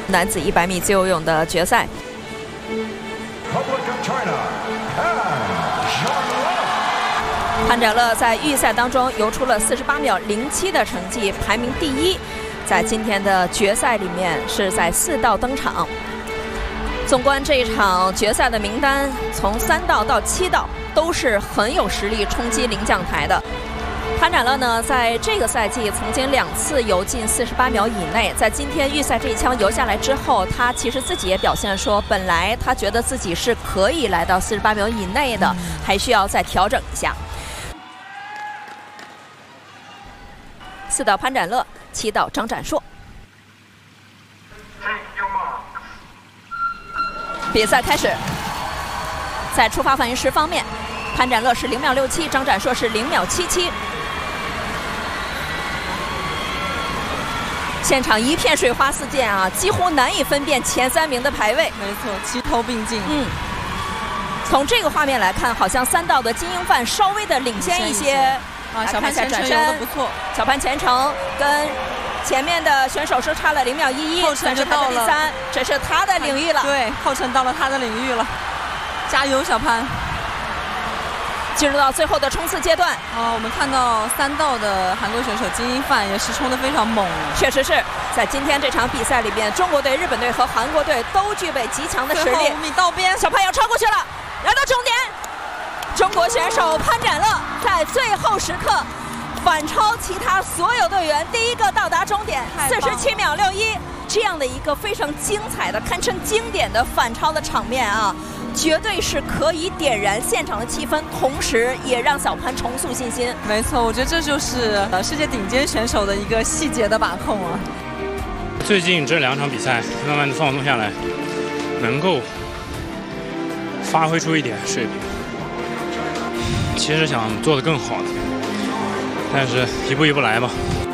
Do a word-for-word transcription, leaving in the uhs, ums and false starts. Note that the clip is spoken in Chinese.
男子一百米自由泳的决赛。潘展乐在预赛当中游出了四十八秒零七的成绩，排名第一。在今天的决赛里面是在四道登场。纵观这一场决赛的名单，从三道到七道都是很有实力冲击领奖台的。潘展乐呢，在这个赛季曾经两次游进四十八秒以内，在今天预赛这一枪游下来之后，他其实自己也表现说，本来他觉得自己是可以来到四十八秒以内的，还需要再调整一下。四道潘展乐，七道张展硕。比赛开始，在出发反应时方面，潘展乐是零秒六七，张展硕是零秒七七。现场一片水花四溅啊，几乎难以分辨前三名的排位。 没错，齐头并进。 嗯，从这个画面来看，好像三道的金英范稍微的领先一些。 啊，小潘前程游得不错。 小潘前程跟前面的选手是差了零秒一一， 后程就到了第三，这是他的领域了。 对，后程到了他的领域了，加油，小潘！ 进入到最后的冲刺阶段。 啊，我们看到三道的韩国选手金英范也是冲得非常猛。 确实是在今天这场比赛里边，中国队、日本队和韩国队都具备极强的实力。 五米道边， 小潘要超过去了，来到终点。中国选手潘展乐在最后时刻反超其他所有队员，第一个到达终点，四十七秒六一，这样的一个非常精彩的、堪称经典的反超的场面啊，绝对是可以点燃现场的气氛，同时也让小潘重塑信心。 没错，我觉得这就是呃世界顶尖选手的一个细节的把控啊。 最近这两场比赛，慢慢的放松下来，能够发挥出一点水平。其实想做得更好的，但是一步一步来吧。